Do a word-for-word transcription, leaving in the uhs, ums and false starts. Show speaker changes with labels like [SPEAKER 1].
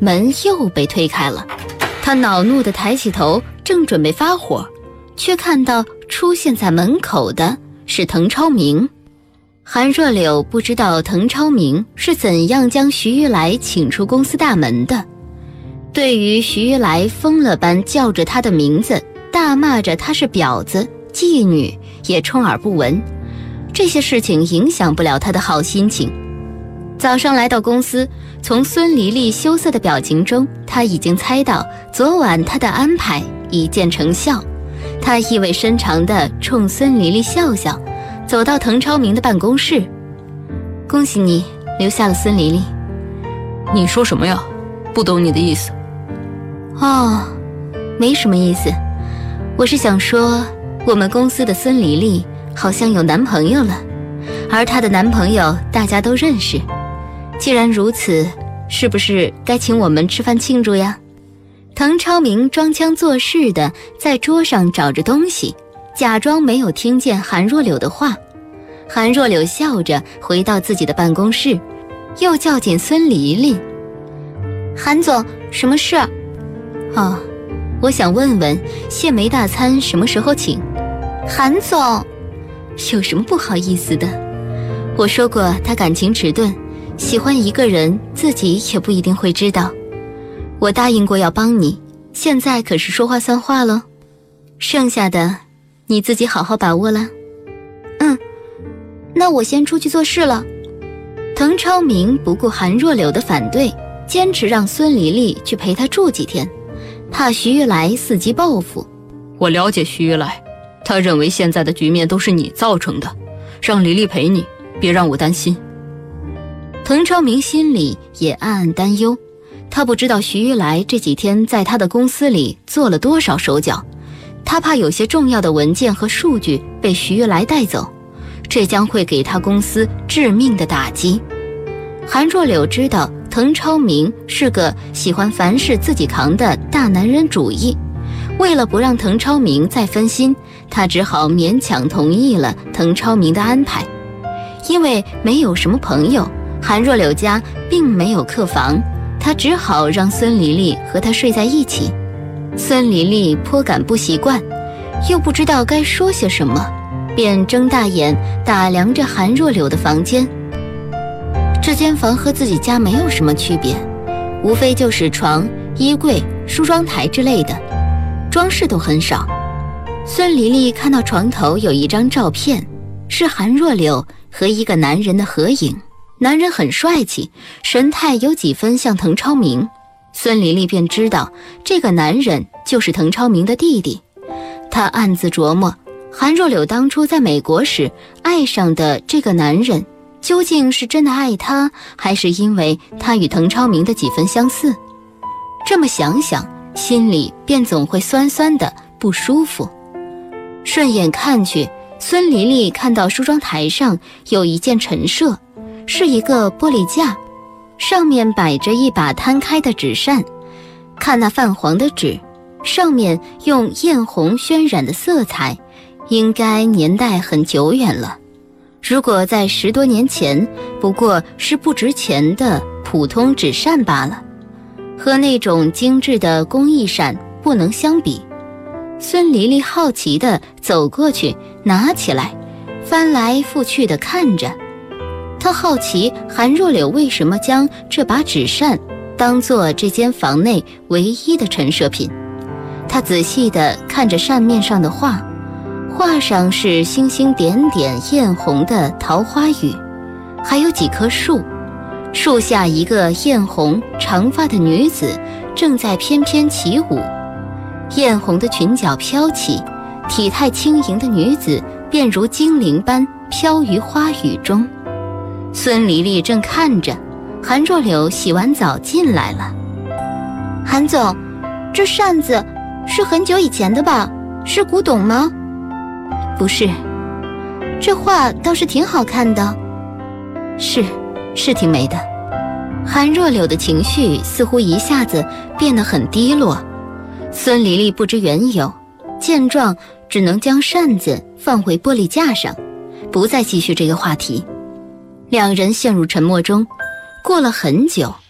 [SPEAKER 1] 门又被推开了。他恼怒地抬起头，正准备发火，却看到出现在门口的是滕超明。韩若柳不知道滕超明是怎样将徐玉来请出公司大门的。对于徐玉来疯了般叫着他的名字，大骂着他是婊子、妓女，也充耳不闻。这些事情影响不了他的好心情。早上来到公司，从孙黎黎羞涩的表情中，他已经猜到昨晚他的安排已见成效。他意味深长地冲孙黎黎笑笑，走到滕超明的办公室。恭喜你留下了孙黎黎。
[SPEAKER 2] 你说什么呀？不懂你的意思。
[SPEAKER 1] 哦，没什么意思，我是想说我们公司的孙黎黎好像有男朋友了，而她的男朋友大家都认识。既然如此，是不是该请我们吃饭庆祝呀？滕超明装腔作势地在桌上找着东西，假装没有听见韩若柳的话。韩若柳笑着回到自己的办公室，又叫紧孙黎黎。韩总，什么事？哦，我想问问谢梅大餐什么时候请？韩总，有什么不好意思的？我说过他感情迟钝，喜欢一个人自己也不一定会知道。我答应过要帮你，现在可是说话算话咯。剩下的你自己好好把握了。嗯，那我先出去做事了。滕超明不顾韩若柳的反对，坚持让孙黎黎去陪他住几天，怕徐玉来伺机报复。
[SPEAKER 2] 我了解徐玉来，他认为现在的局面都是你造成的，让黎黎陪你，别让我担心。滕超明心里也暗暗担忧，他不知道徐玉来这几天在他的公司里做了多少手脚，他怕有些重要的文件和数据被徐玉来带走，这将会给他公司致命的打击。韩若柳知道滕超明是个喜欢凡事自己扛的大男人主义，为了不让滕超明再分心，他只好勉强同意了滕超明的安排。因为没有什么朋友，韩若柳家并没有客房，他只好让孙黎黎和他睡在一起。孙黎黎颇感不习惯，又不知道该说些什么，便睁大眼打量着韩若柳的房间。这间房和自己家没有什么区别，无非就是床、衣柜、梳妆台之类的，装饰都很少。孙黎黎看到床头有一张照片，是韩若柳和一个男人的合影，男人很帅气，神态有几分像滕超明。孙黎黎便知道这个男人就是滕超明的弟弟。他暗自琢磨，韩若柳当初在美国时爱上的这个男人，究竟是真的爱他，还是因为他与滕超明的几分相似？这么想想，心里便总会酸酸的不舒服。顺眼看去，孙黎黎看到梳妆台上有一件陈设，是一个玻璃架，上面摆着一把摊开的纸扇，看那泛黄的纸，上面用艳红渲染的色彩，应该年代很久远了。如果在十多年前，不过是不值钱的普通纸扇罢了，和那种精致的工艺扇不能相比。孙黎黎好奇地走过去，拿起来，翻来覆去地看着。他好奇韩若柳为什么将这把纸扇当作这间房内唯一的陈设品。他仔细地看着扇面上的画，画上是星星点点艳红的桃花雨，还有几棵树，树下一个艳红长发的女子正在翩翩起舞，艳红的裙角飘起，体态轻盈的女子便如精灵般飘于花雨中。孙黎黎正看着，韩若柳洗完澡进来了。韩总，这扇子是很久以前的吧？是古董吗？不是。这画倒是挺好看的。是，是挺美的。韩若柳的情绪似乎一下子变得很低落。孙黎黎不知缘由，见状只能将扇子放回玻璃架上，不再继续这个话题。两人陷入沉默中，过了很久，